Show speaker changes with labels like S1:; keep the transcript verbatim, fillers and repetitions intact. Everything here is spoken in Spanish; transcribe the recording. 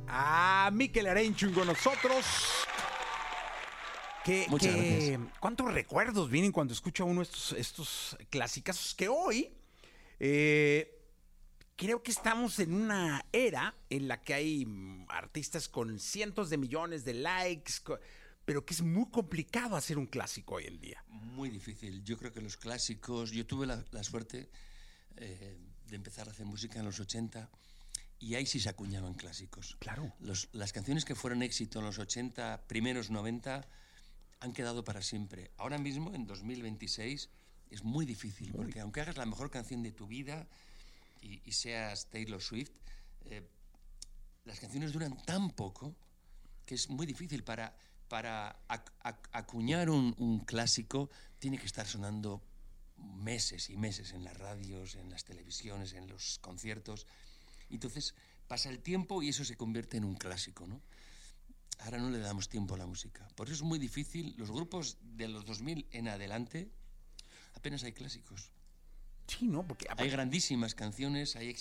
S1: a Mikel Arenchun con nosotros. Que,
S2: Muchas
S1: que,
S2: gracias.
S1: ¿Cuántos recuerdos vienen cuando escucha uno estos, estos clasicazos que hoy eh, creo que estamos en una era en la que hay artistas con cientos de millones de likes, pero que es muy complicado hacer un clásico hoy en día?
S2: Muy difícil. Yo creo que los clásicos... Yo tuve la, la suerte eh, de empezar a hacer música en los ochenta y ahí sí se acuñaban clásicos.
S1: Claro.
S2: Los, las canciones que fueron éxito en los ochenta, primeros noventa... han quedado para siempre. Ahora mismo, en dos mil veintiséis, es muy difícil, porque aunque hagas la mejor canción de tu vida y, y seas Taylor Swift, eh, las canciones duran tan poco que es muy difícil. Para, para ac ac acuñar un, un clásico, tiene que estar sonando meses y meses en las radios, en las televisiones, en los conciertos. Entonces, pasa el tiempo y eso se convierte en un clásico, ¿no? Ahora no le damos tiempo a la música. Por eso es muy difícil. Los grupos de los dos mil en adelante, apenas hay clásicos.
S1: Sí, ¿no? Porque
S2: hay grandísimas canciones, hay